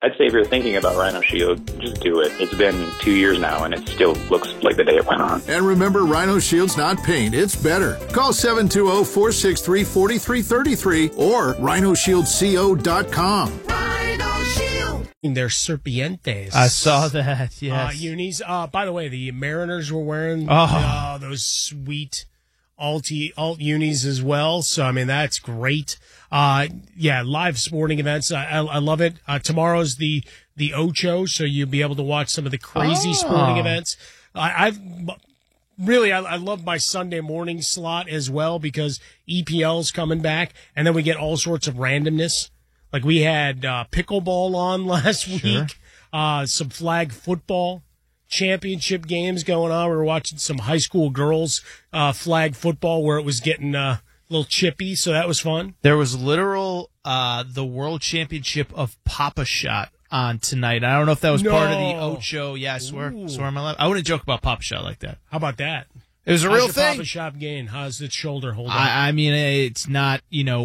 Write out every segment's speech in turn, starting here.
I'd say if you're thinking about Rhino Shield, just do it. It's been 2 years now, and it still looks like the day it went on. And remember, Rhino Shield's not paint, it's better. Call 720-463-4333 or rhinoshieldco.com. Rhino Shield. Their Serpientes. I saw that, yes. Unis. By the way, the Mariners were wearing those sweet alt unis as well. So, I mean, that's great. Live sporting events. I love it. Tomorrow's the Ocho, so you'll be able to watch some of the crazy sporting events. I love my Sunday morning slot as well because EPL's coming back, and then we get all sorts of randomness. Like we had pickleball on last week, some flag football championship games going on. We were watching some high school girls flag football where it was getting a little chippy, so that was fun. There was literal the World Championship of Pop-A-Shot on tonight. I don't know if that was part of the Ocho. Yeah, I swear on my life. I wouldn't joke about Pop-A-Shot like that. How about that? It was a real thing. Pop-A-Shot game. How's its shoulder holding? I mean, it's not,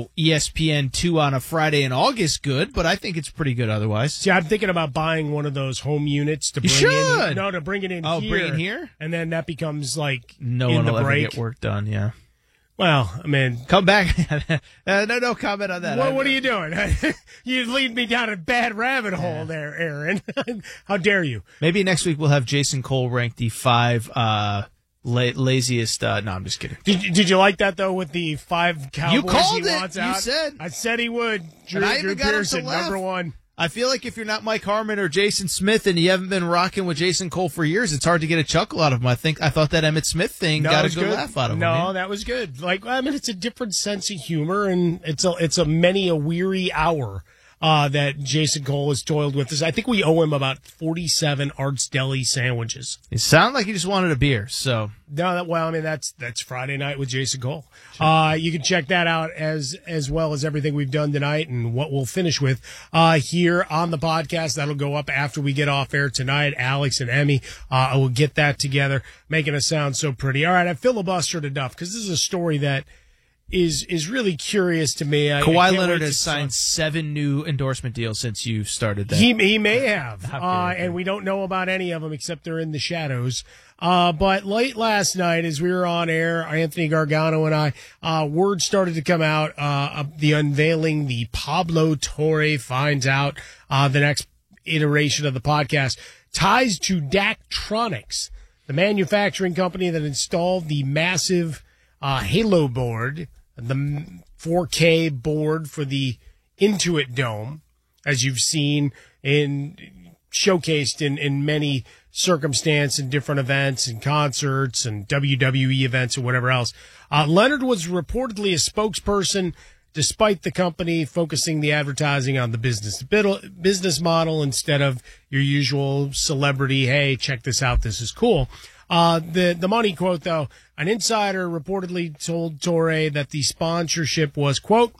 ESPN2 on a Friday in August good, but I think it's pretty good otherwise. See, I'm thinking about buying one of those home units to bring in. No, to bring it in here. Oh, bring it here? And then that becomes like no in one the will break. ever get work done, yeah. Well, I mean, come back. No comment on that. What are you doing? You lead me down a bad rabbit hole there, Aaron. How dare you? Maybe next week we'll have Jason Cole ranked the 5 laziest. No, I'm just kidding. Did you like that though with the 5 Cowboys you called he wants it. out? You said. I said he would. Drew got Pearson, him to laugh. number 1. I feel like if you're not Mike Harmon or Jason Smith and you haven't been rocking with Jason Cole for years, it's hard to get a chuckle out of him. I thought that Emmitt Smith thing got a good laugh out of him. No, that was good. Like, I mean, it's a different sense of humor, and it's a many a weary hour that Jason Cole has toiled with us. I think we owe him about 47 Arts Deli sandwiches. It sounded like he just wanted a beer, so. No, that's Friday night with Jason Cole. You can check that out as well as everything we've done tonight and what we'll finish with here on the podcast. That'll go up after we get off air tonight. Alex and Emmy will get that together, making us sound so pretty. All right, I filibustered enough because this is a story that is really curious to me. Kawhi Leonard has signed 7 new endorsement deals since you started that. He may have, and we don't know about any of them except they're in the shadows. But late last night, as we were on air, Anthony Gargano and I, word started to come out the unveiling. The Pablo Torre finds out the next iteration of the podcast ties to Daktronics, the manufacturing company that installed the massive Halo board, the 4K board for the Intuit Dome, as you've seen showcased in many circumstances and different events and concerts and WWE events and whatever else. Leonard was reportedly a spokesperson, despite the company focusing the advertising on the business model instead of your usual celebrity, hey, check this out, this is cool. The money quote, though, an insider reportedly told Torre that the sponsorship was, quote,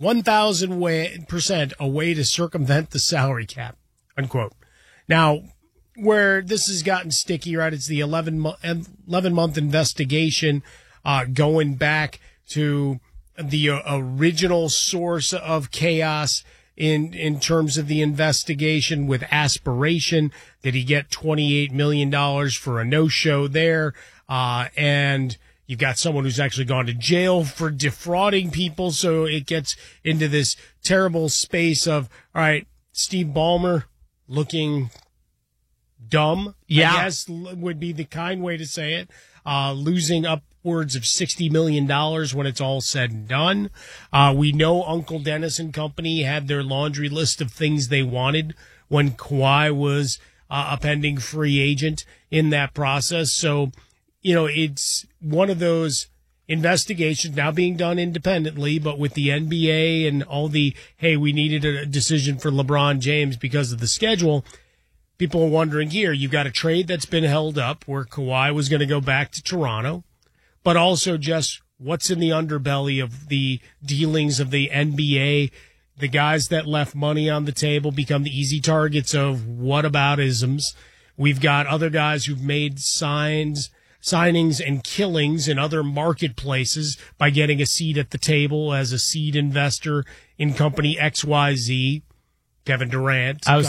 1,000% a way to circumvent the salary cap, unquote. Now, where this has gotten sticky, right, it's the 11-month investigation going back to the original source of chaos in terms of the investigation with Aspiration. Did he get $28 million for a no-show there? And you've got someone who's actually gone to jail for defrauding people. So it gets into this terrible space of, all right, Steve Ballmer looking dumb, yeah, I guess would be the kind way to say it, losing upwards of $60 million when it's all said and done. We know Uncle Dennis and company had their laundry list of things they wanted when Kawhi was a pending free agent in that process. So, it's one of those investigations now being done independently, but with the NBA and all the, hey, we needed a decision for LeBron James because of the schedule. People are wondering here, you've got a trade that's been held up where Kawhi was going to go back to Toronto, but also just what's in the underbelly of the dealings of the NBA. The guys that left money on the table become the easy targets of whataboutisms. We've got other guys who've made signings and killings in other marketplaces by getting a seat at the table as a seed investor in company XYZ. Kevin Durant.